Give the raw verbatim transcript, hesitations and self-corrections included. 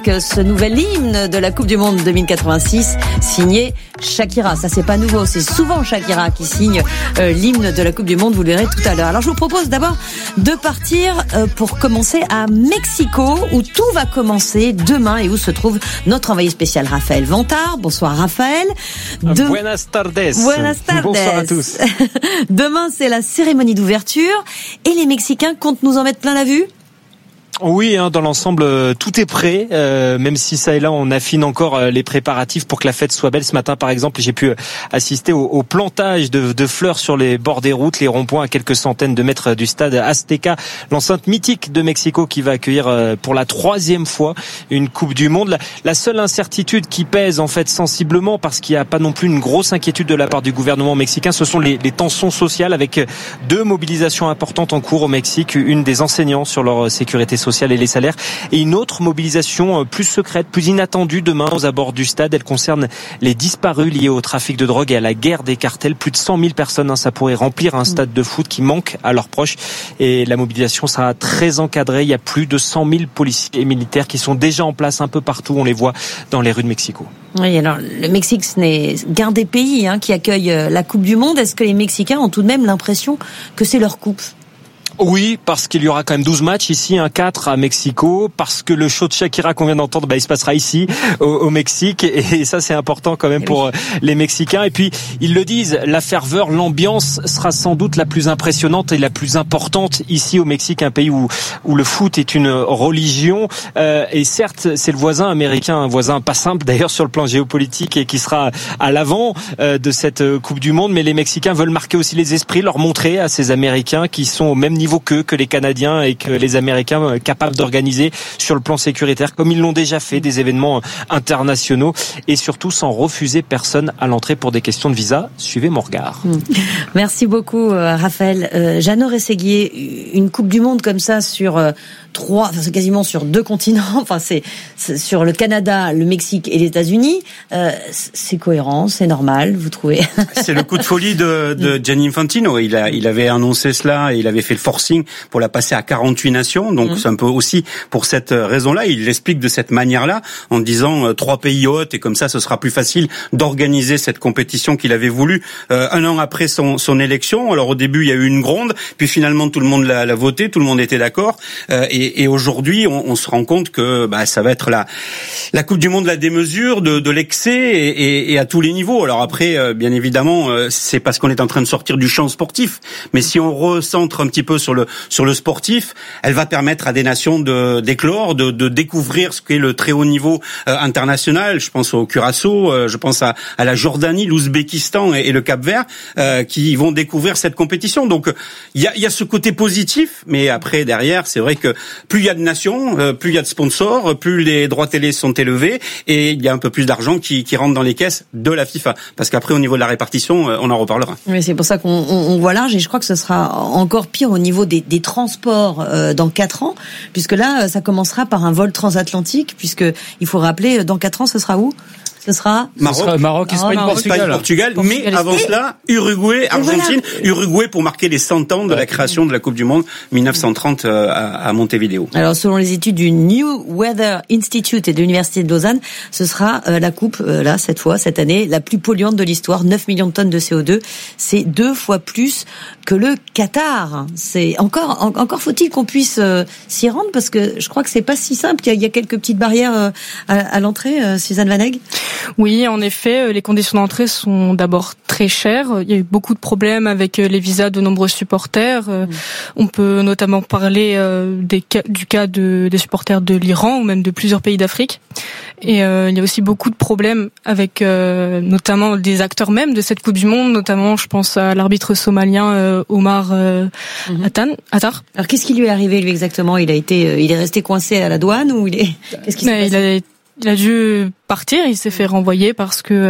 Ce nouvel hymne de la Coupe du Monde deux mille quatre-vingt-six signé Shakira. Ça, c'est pas nouveau, c'est souvent Shakira qui signe euh, l'hymne de la Coupe du Monde, vous le verrez tout à l'heure. Alors je vous propose d'abord de partir euh, pour commencer à Mexico, où tout va commencer demain et où se trouve notre envoyé spécial Raphaël Vantard. Bonsoir Raphaël. De... Buenas tardes. Buenas tardes. Bonsoir à tous. Demain, c'est la cérémonie d'ouverture et les Mexicains comptent nous en mettre plein la vue. Oui, hein, dans l'ensemble, euh, tout est prêt, euh, même si ça et là, on affine encore euh, les préparatifs pour que la fête soit belle. Ce matin, par exemple, j'ai pu assister au, au plantage de, de fleurs sur les bords des routes, les ronds-points à quelques centaines de mètres du stade Azteca, l'enceinte mythique de Mexico qui va accueillir euh, pour la troisième fois une Coupe du Monde. La, la seule incertitude qui pèse en fait sensiblement, parce qu'il n'y a pas non plus une grosse inquiétude de la part du gouvernement mexicain, ce sont les, les tensions sociales avec deux mobilisations importantes en cours au Mexique, une des enseignants sur leur sécurité sociale et les salaires, et une autre mobilisation plus secrète, plus inattendue demain aux abords du stade. Elle concerne les disparus liés au trafic de drogue et à la guerre des cartels. Plus de cent mille personnes, hein, ça pourrait remplir un stade de foot qui manque à leurs proches, et la mobilisation sera très encadrée. Il y a plus de cent mille policiers et militaires qui sont déjà en place un peu partout, on les voit dans les rues de Mexico. Oui, alors le Mexique, ce n'est qu'un des pays hein, qui accueille la Coupe du Monde. Est-ce que les Mexicains ont tout de même l'impression que c'est leur coupe ? Oui, parce qu'il y aura quand même douze matchs ici, un quatre à Mexico, parce que le show de Shakira qu'on vient d'entendre, bah, il se passera ici, au, au Mexique, et ça c'est important quand même pour les Mexicains. Et puis, ils le disent, la ferveur, l'ambiance sera sans doute la plus impressionnante et la plus importante ici au Mexique, un pays où, où le foot est une religion. Euh, et certes, c'est le voisin américain, un voisin pas simple d'ailleurs sur le plan géopolitique, et qui sera à l'avant euh, de cette Coupe du Monde, mais les Mexicains veulent marquer aussi les esprits, leur montrer à ces Américains qui sont au même niveau que que les Canadiens et que les Américains capables d'organiser sur le plan sécuritaire, comme ils l'ont déjà fait, des événements internationaux, et surtout sans refuser personne à l'entrée pour des questions de visa. Suivez mon regard. Merci beaucoup Raphaël. Euh, Jeannot Rességuier, une Coupe du Monde comme ça sur euh, trois, enfin c'est quasiment sur deux continents, enfin c'est, c'est sur le Canada, le Mexique et les États-Unis, euh, c'est cohérent, c'est normal, vous trouvez? C'est le coup de folie de, de Gianni Infantino. Il a, il avait annoncé cela et il avait fait le forcing pour la passer à quarante-huit nations. Donc mmh. c'est un peu aussi pour cette raison-là. Il l'explique de cette manière-là, en disant euh, trois pays hôtes, et comme ça, ce sera plus facile d'organiser cette compétition qu'il avait voulu euh, un an après son, son élection. Alors au début, il y a eu une gronde, puis finalement tout le monde l'a, l'a voté, tout le monde était d'accord. Euh, et, et aujourd'hui, on, on se rend compte que bah, ça va être la, la Coupe du Monde de la démesure, de, de l'excès, et, et, et à tous les niveaux. Alors après, euh, bien évidemment, euh, c'est parce qu'on est en train de sortir du champ sportif. Mais si on recentre un petit peu sur le sur le sportif, elle va permettre à des nations de d'éclore, de, de découvrir ce qu'est le très haut niveau euh, international. Je pense au Curaçao, euh, je pense à, à la Jordanie, l'Ouzbékistan et, et le Cap-Vert, euh, qui vont découvrir cette compétition. Donc il y a, y a ce côté positif, mais après derrière, c'est vrai que plus il y a de nations, euh, plus il y a de sponsors, plus les droits télé sont élevés, et il y a un peu plus d'argent qui, qui rentre dans les caisses de la FIFA. Parce qu'après, au niveau de la répartition, euh, on en reparlera. Mais c'est pour ça qu'on on, on voit large, et je crois que ce sera encore pire au niveau des, des transports euh, dans quatre ans, puisque là, ça commencera par un vol transatlantique, puisque il faut rappeler, dans quatre ans, ce sera où ? Ce sera Maroc, ce sera Maroc, Espagne, Maroc, Portugal. Portugal, Portugal. Mais avant cela, Uruguay, Argentine, voilà. Uruguay pour marquer les cent ans de la création de la Coupe du Monde dix-neuf cent trente à, à Montevideo. Alors, selon les études du New Weather Institute et de l'Université de Lausanne, ce sera euh, la coupe, euh, là, cette fois, cette année, la plus polluante de l'histoire, neuf millions de tonnes de C O deux. C'est deux fois plus que le Qatar. C'est encore, en, encore faut-il qu'on puisse euh, s'y rendre, parce que je crois que c'est pas si simple. Il y a, il y a quelques petites barrières euh, à, à l'entrée, euh, Suzanne Vaneg. Oui, en effet, les conditions d'entrée sont d'abord très chères. Il y a eu beaucoup de problèmes avec les visas de nombreux supporters. Mmh. On peut notamment parler des cas, du cas de, des supporters de l'Iran ou même de plusieurs pays d'Afrique. Et euh, il y a aussi beaucoup de problèmes avec euh, notamment des acteurs même de cette Coupe du Monde, notamment je pense à l'arbitre somalien euh, Omar euh, mmh. Attar. Alors qu'est-ce qui lui est arrivé lui exactement ? Il a été, euh, il est resté coincé à la douane ou il est ? Qu'est-ce qui s'est passé ? Il a, il a dû partir, il s'est fait renvoyer parce que